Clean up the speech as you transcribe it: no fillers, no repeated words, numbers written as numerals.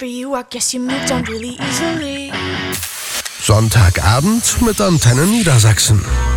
after you, I guess you moved on really easily. Sonntagabend mit Antenne Niedersachsen.